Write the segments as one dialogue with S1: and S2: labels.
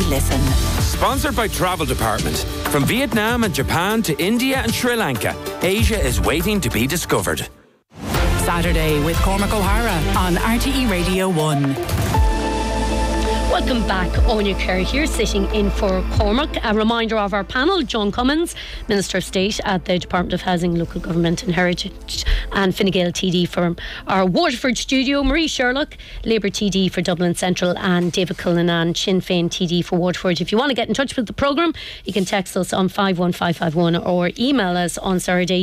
S1: listen.
S2: Sponsored by Travel Department. From Vietnam and Japan to India and Sri Lanka, Asia is waiting to be discovered.
S1: Saturday with Cormac O'Hara on RTE Radio 1.
S3: Welcome back. Anya Kerr here, sitting in for Cormac. A reminder of our panel: John Cummins, Minister of State at the Department of Housing, Local Government and Heritage, and Fine Gael TD for our Waterford studio, Marie Sherlock, Labour TD for Dublin Central, and David Cullinan, Sinn Féin TD for Waterford. If you want to get in touch with the programme, you can text us on 51551 or email us on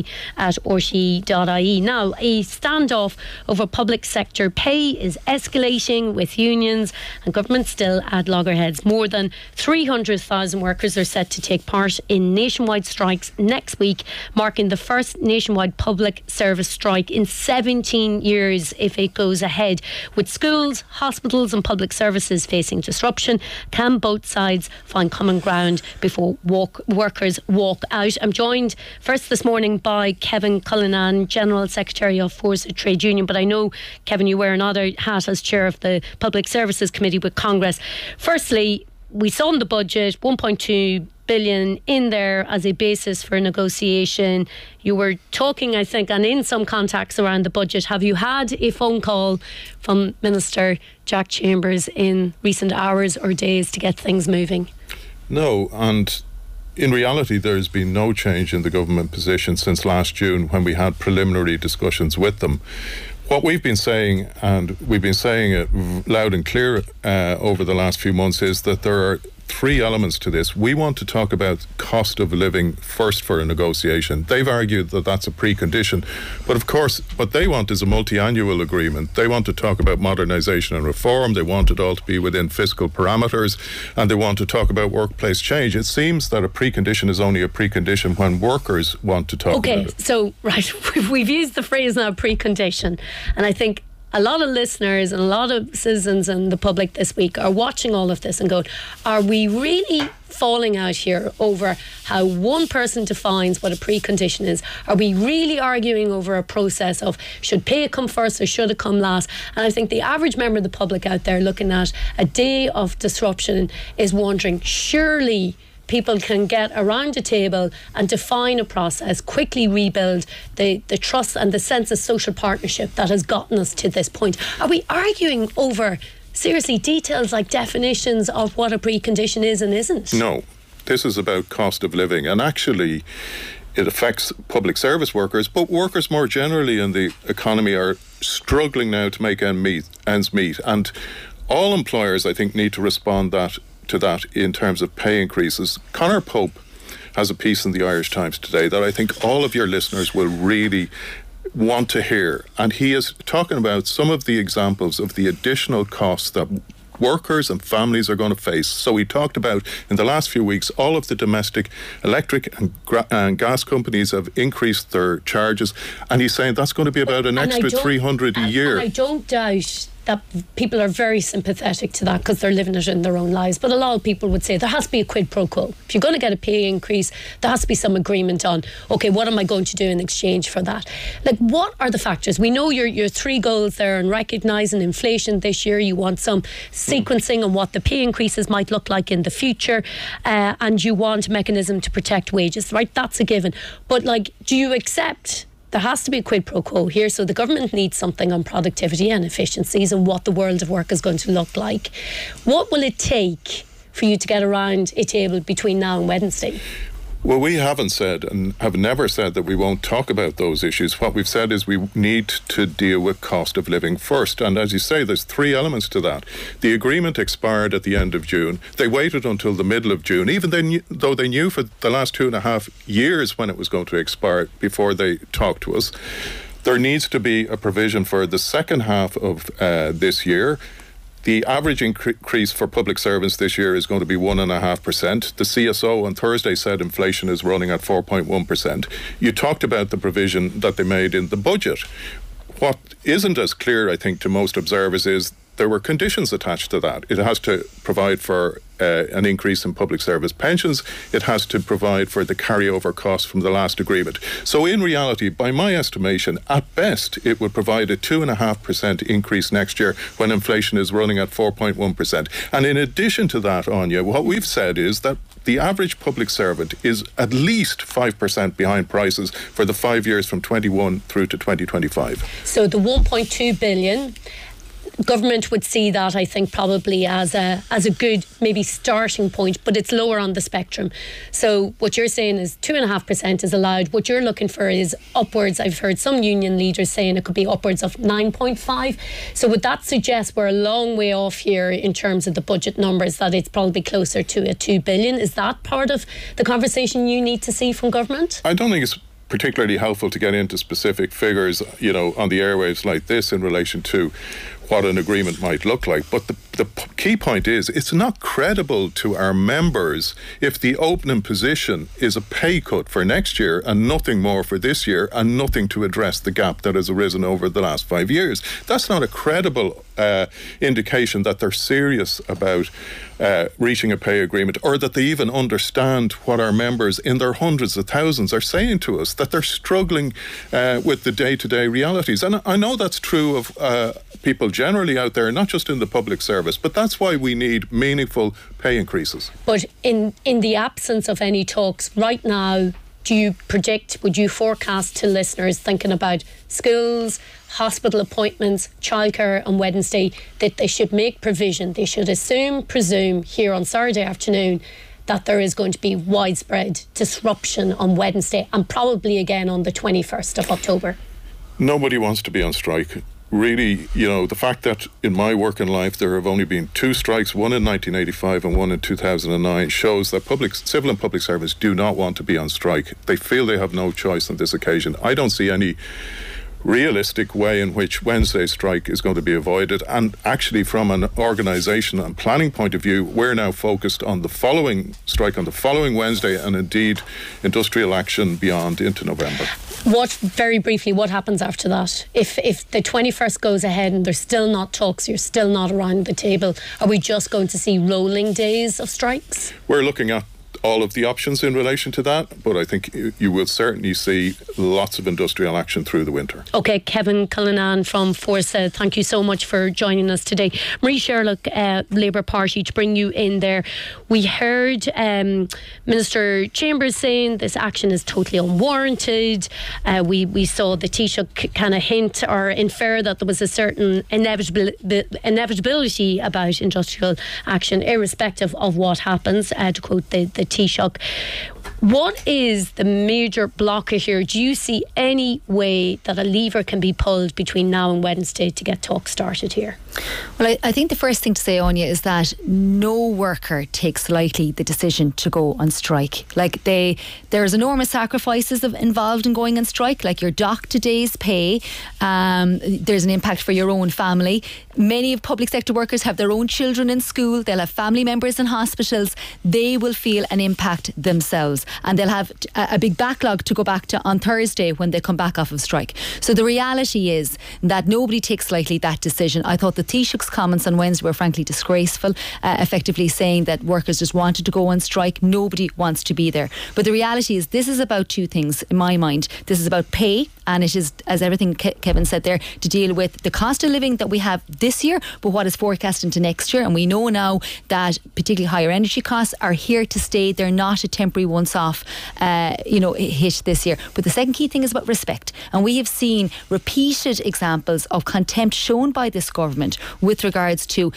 S3: saturday@rte.ie. Now, a standoff over public sector pay is escalating, with unions and government still at loggerheads. More than 300,000 workers are set to take part in nationwide strikes next week, marking the first nationwide public service strike in 17 years if it goes ahead. With schools, hospitals and public services facing disruption, can both sides find common ground before workers walk out? I'm joined first this morning by Kevin Cullinan, General Secretary of Forza Trade Union, but I know, Kevin, you wear another hat as Chair of the Public Services Committee with Congress. Firstly, we saw in the budget 1.2 billion in there as a basis for negotiation. You were talking, I think, and in some contacts around the budget. Have you had a phone call from Minister Jack Chambers in recent hours or days to get things moving?
S4: No, and in reality there's been no change in the government position since last June, when we had preliminary discussions with them. What we've been saying, and we've been saying it loud and clear over the last few months, is that there are three elements to this. We want to talk about cost of living first for a negotiation. They've argued that that's a precondition, but of course what they want is a multi-annual agreement. They want to talk about modernisation and reform. They want it all to be within fiscal parameters, and they want to talk about workplace change. It seems that a precondition is only a precondition when workers want to talk about it.
S3: Okay, so right, we've used the phrase now, precondition, and I think a lot of listeners and a lot of citizens and the public this week are watching all of this and going, are we really falling out here over how one person defines what a precondition is? Are we really arguing over a process of should pay come first or should it come last? And I think the average member of the public out there looking at a day of disruption is wondering, surely people can get around a table and define a process, quickly rebuild the trust and the sense of social partnership that has gotten us to this point. Are we arguing over, seriously, details like definitions of what a precondition is and isn't?
S4: No, this is about cost of living, and actually it affects public service workers, but workers more generally in the economy are struggling now to make ends meet, and all employers, I think, need to respond to that in terms of pay increases. Conor Pope has a piece in the Irish Times today that I think all of your listeners will really want to hear, and he is talking about some of the examples of the additional costs that workers and families are going to face. So he talked about, in the last few weeks, all of the domestic electric and gas companies have increased their charges, and he's saying that's going to be about an extra 300 a year.
S3: And I don't doubt that people are very sympathetic to that because they're living it in their own lives. But a lot of people would say there has to be a quid pro quo. If you're going to get a pay increase, there has to be some agreement on, okay, what am I going to do in exchange for that? Like, what are the factors? We know your three goals there, and recognising inflation this year. You want some sequencing on what the pay increases might look like in the future, and you want a mechanism to protect wages, right? That's a given. But, like, do you accept there has to be a quid pro quo here? So the government needs something on productivity and efficiencies and what the world of work is going to look like. What will it take for you to get around a table between now and Wednesday?
S4: Well, we haven't said and have never said that we won't talk about those issues. What we've said is we need to deal with cost of living first. And as you say, there's three elements to that. The agreement expired at the end of June. They waited until the middle of June, even though they knew for the last 2.5 years when it was going to expire before they talked to us. There needs to be a provision for the second half of this year. The average increase for public servants this year is going to be 1.5%. The CSO on Thursday said inflation is running at 4.1%. You talked about the provision that they made in the budget. What isn't as clear, I think, to most observers is there were conditions attached to that. It has to provide for an increase in public service pensions. It has to provide for the carryover costs from the last agreement. So in reality, by my estimation, at best, it would provide a 2.5% increase next year when inflation is running at 4.1%. And in addition to that, Anya, what we've said is that the average public servant is at least 5% behind prices for the 5 years from 21 through to 2025.
S3: So the 1.2 billion, government would see that, I think, probably as a good maybe starting point, but it's lower on the spectrum. So what you're saying is 2.5% is allowed. What you're looking for is upwards. I've heard some union leaders saying it could be upwards of 9.5. So would that suggest we're a long way off here in terms of the budget numbers, that it's probably closer to a 2 billion? Is that part of the conversation you need to see from government?
S4: I don't think it's particularly helpful to get into specific figures, on the airwaves like this in relation to what an agreement might look like. But the key point is, it's not credible to our members if the opening position is a pay cut for next year and nothing more for this year and nothing to address the gap that has arisen over the last 5 years. That's not a credible indication that they're serious about reaching a pay agreement, or that they even understand what our members in their hundreds of thousands are saying to us, that they're struggling with the day-to-day realities. And I know that's true of people generally out there, not just in the public service, but that's why we need meaningful pay increases.
S3: But in the absence of any talks right now, do you predict, would you forecast to listeners thinking about schools, hospital appointments, childcare on Wednesday, that they should make provision, they should presume here on Saturday afternoon that there is going to be widespread disruption on Wednesday and probably again on the 21st of October? Nobody
S4: wants to be on strike. Really, the fact that in my working life there have only been 2 strikes, one in 1985 and one in 2009, shows that civil and public servants do not want to be on strike. They feel they have no choice on this occasion. I don't see any realistic way in which Wednesday's strike is going to be avoided. And actually, from an organisation and planning point of view, we're now focused on the following strike on the following Wednesday, and indeed industrial action beyond into November.
S3: Very briefly, what happens after that? If the 21st goes ahead and there's still not talks, you're still not around the table, are we just going to see rolling days of strikes? We're looking at
S4: all of the options in relation to that, but I think you will certainly see lots of industrial action through the winter. OK, Kevin Cullinan from Forsa, thank you so much for joining us today. Marie Sherlock, Labour Party, to bring you in there. We heard Minister Chambers saying this action is totally unwarranted. We saw the Taoiseach kind of hint or infer that there was a certain inevitability about industrial action, irrespective of what happens, to quote the Taoiseach. What is the major blocker here? Do you see any way that a lever can be pulled between now and Wednesday to get talks started here?
S5: Well, I think the first thing to say, Anya, is that no worker takes lightly the decision to go on strike. There's enormous sacrifices involved in going on strike, like your docked a day's pay. There's an impact for your own family. Many of public sector workers have their own children in school. They'll have family members in hospitals. They will feel an impact themselves, and they'll have a big backlog to go back to on Thursday when they come back off of strike. So the reality is that nobody takes lightly that decision. I thought the Taoiseach's comments on Wednesday were frankly disgraceful, effectively saying that workers just wanted to go on strike. Nobody wants to be there. But the reality is this is about 2 things in my mind. This is about pay, and it is, as everything Kevin said there, to deal with the cost of living that we have this year, but what is forecast into next year. And we know now that particularly higher energy costs are here to stay. They're not a temporary once-off hit this year. But the second key thing is about respect. And we have seen repeated examples of contempt shown by this government with regards to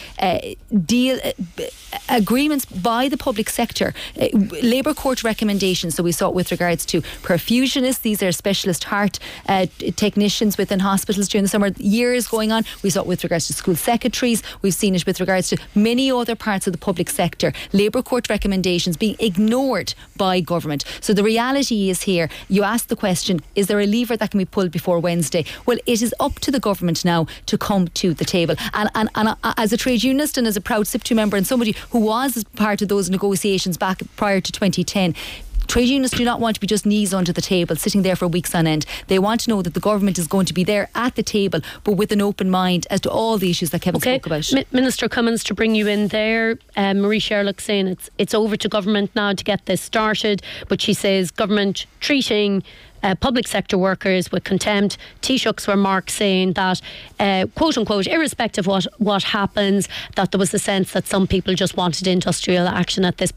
S5: agreements by the public sector. Labour Court recommendations, so we saw it with regards to perfusionists. These are specialist heart technicians within hospitals during the summer. Years going on. We saw it with regards to school secretaries. We've seen it with regards to many other parts of the public sector. Labour Court recommendations being ignored by government. So the reality is here, you ask the question, is there a lever that can be pulled before Wednesday? Well, it is up to the government now to come to the table. And as a trade unionist and as a proud SIPTU member and somebody who was part of those negotiations back prior to 2010, Trade unions do not want to be just knees under the table, sitting there for weeks on end. They want to know that the government is going to be there at the table, but with an open mind as to all the issues that Kevin spoke about.
S3: Minister Cummins, to bring you in there, Marie Sherlock saying it's over to government now to get this started, but she says government treating public sector workers with contempt. Taoiseachs were marked saying that, quote unquote, irrespective of what happens, that there was a sense that some people just wanted industrial action at this